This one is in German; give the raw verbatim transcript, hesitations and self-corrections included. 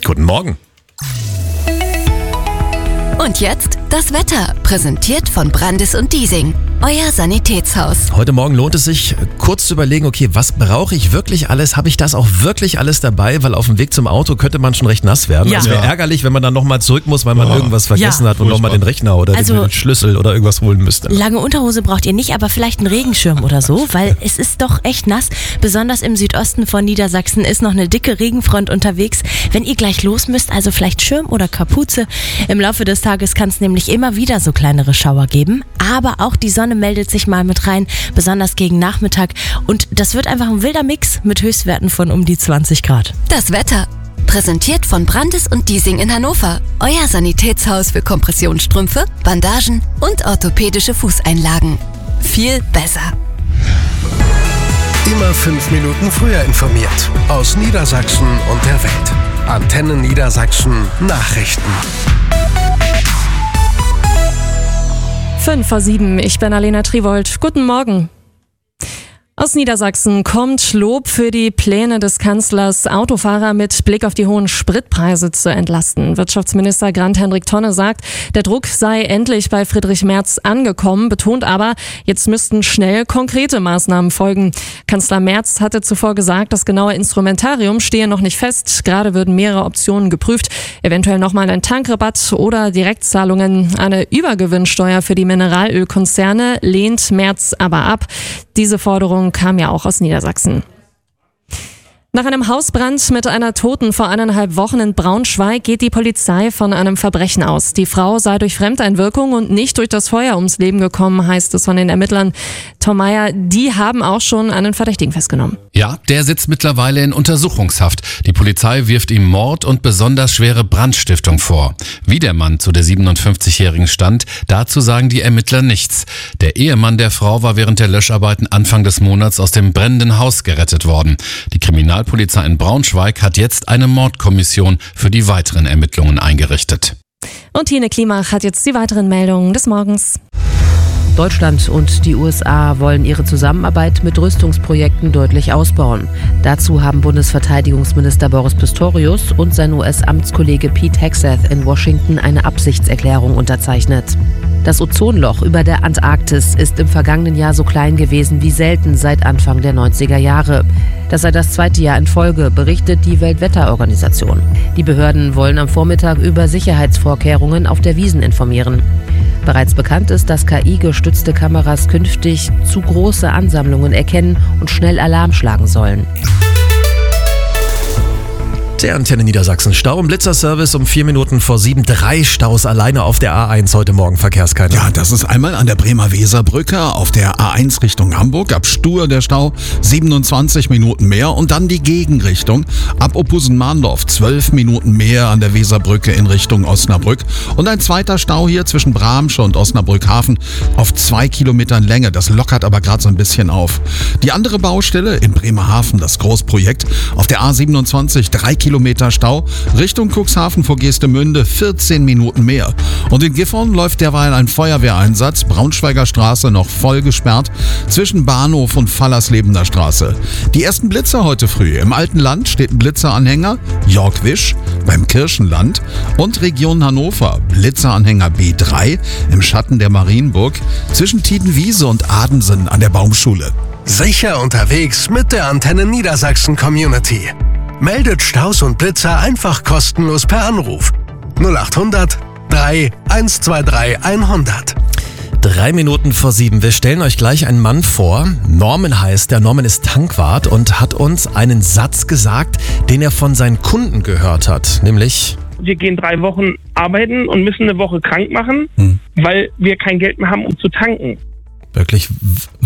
Guten Morgen. Und jetzt das Wetter, präsentiert von Brandis und Diesing, euer Sanitätshaus. Heute Morgen lohnt es sich, kurz zu überlegen, okay, was brauche ich wirklich alles? Habe ich das auch wirklich alles dabei? Weil auf dem Weg zum Auto könnte man schon recht nass werden. Ja. Es wäre Ja. ärgerlich, wenn man dann nochmal zurück muss, weil man Ja. irgendwas vergessen Ja. hat und nochmal den Rechner oder Also, den Schlüssel oder irgendwas holen müsste. Lange Unterhose braucht ihr nicht, aber vielleicht einen Regenschirm oder so, weil es ist doch echt nass. Besonders im Südosten von Niedersachsen ist noch eine dicke Regenfront unterwegs. Wenn ihr gleich los müsst, also vielleicht Schirm oder Kapuze. Im Laufe des Tages kann es nämlich immer wieder so kleinere Schauer geben. Aber auch die Sonne meldet sich mal mit rein, besonders gegen Nachmittag. Und das wird einfach ein wilder Mix mit Höchstwerten von um die zwanzig Grad. Das Wetter, präsentiert von Brandis und Diesing in Hannover, euer Sanitätshaus für Kompressionsstrümpfe, Bandagen und orthopädische Fußeinlagen. Viel besser. Immer fünf Minuten früher informiert. Aus Niedersachsen und der Welt. Antenne Niedersachsen Nachrichten. Fünf vor sieben, ich bin Alena Triwold. Guten Morgen. Aus Niedersachsen kommt Lob für die Pläne des Kanzlers, Autofahrer mit Blick auf die hohen Spritpreise zu entlasten. Wirtschaftsminister Grant-Hendrik Tonne sagt, der Druck sei endlich bei Friedrich Merz angekommen, betont aber, jetzt müssten schnell konkrete Maßnahmen folgen. Kanzler Merz hatte zuvor gesagt, das genaue Instrumentarium stehe noch nicht fest. Gerade würden mehrere Optionen geprüft, eventuell nochmal ein Tankrabatt oder Direktzahlungen. Eine Übergewinnsteuer für die Mineralölkonzerne lehnt Merz aber ab. Diese Forderung kam ja auch aus Niedersachsen. Nach einem Hausbrand mit einer Toten vor eineinhalb Wochen in Braunschweig geht die Polizei von einem Verbrechen aus. Die Frau sei durch Fremdeinwirkung und nicht durch das Feuer ums Leben gekommen, heißt es von den Ermittlern. Tom Meyer, die haben auch schon einen Verdächtigen festgenommen. Ja, der sitzt mittlerweile in Untersuchungshaft. Die Polizei wirft ihm Mord und besonders schwere Brandstiftung vor. Wie der Mann zu der siebenundfünfzigjährigen stand, dazu sagen die Ermittler nichts. Der Ehemann der Frau war während der Löscharbeiten Anfang des Monats aus dem brennenden Haus gerettet worden. Die Kriminalpolizei in Braunschweig hat jetzt eine Mordkommission für die weiteren Ermittlungen eingerichtet. Und Tine Klimach hat jetzt die weiteren Meldungen des Morgens. Deutschland und die U S A wollen ihre Zusammenarbeit mit Rüstungsprojekten deutlich ausbauen. Dazu haben Bundesverteidigungsminister Boris Pistorius und sein U S-Amtskollege Pete Hegseth in Washington eine Absichtserklärung unterzeichnet. Das Ozonloch über der Antarktis ist im vergangenen Jahr so klein gewesen wie selten seit Anfang der neunziger Jahre. Das sei das zweite Jahr in Folge, berichtet die Weltwetterorganisation. Die Behörden wollen am Vormittag über Sicherheitsvorkehrungen auf der Wiesn informieren. Bereits bekannt ist, dass K I-gestützte Kameras künftig zu große Ansammlungen erkennen und schnell Alarm schlagen sollen. Der Antenne Niedersachsen. Stau- und Blitzerservice um vier Minuten vor sieben. Drei Staus alleine auf der A eins heute Morgen. Verkehrskarte. Ja, das ist einmal an der Bremer-Weser-Brücke auf der A eins Richtung Hamburg. Ab Stur der Stau siebenundzwanzig Minuten mehr und dann die Gegenrichtung. Ab Oppusen-Mahndorf zwölf Minuten mehr an der Weserbrücke in Richtung Osnabrück. Und ein zweiter Stau hier zwischen Bramsche und Osnabrück-Hafen auf zwei Kilometern Länge. Das lockert aber gerade so ein bisschen auf. Die andere Baustelle in Bremerhaven, das Großprojekt, auf der A siebenundzwanzig drei Kilometer Stau, Richtung Cuxhaven vor Geestemünde vierzehn Minuten mehr. Und in Gifhorn läuft derweil ein Feuerwehreinsatz, Braunschweiger Straße noch voll gesperrt, zwischen Bahnhof und Fallerslebener Straße. Die ersten Blitzer heute früh. Im Alten Land steht ein Blitzeranhänger, Jörg Wisch, beim Kirchenland und Region Hannover, Blitzeranhänger B drei im Schatten der Marienburg, zwischen Tiedenwiese und Adensen an der Baumschule. Sicher unterwegs mit der Antenne Niedersachsen Community. Meldet Staus und Blitzer einfach kostenlos per Anruf. null acht hundert drei eins zwei drei hundert. Drei Minuten vor sieben. Wir stellen euch gleich einen Mann vor. Norman heißt er. Norman ist Tankwart und hat uns einen Satz gesagt, den er von seinen Kunden gehört hat. Nämlich: Wir gehen drei Wochen arbeiten und müssen eine Woche krank machen, Hm. weil wir kein Geld mehr haben, um zu tanken. Wirklich,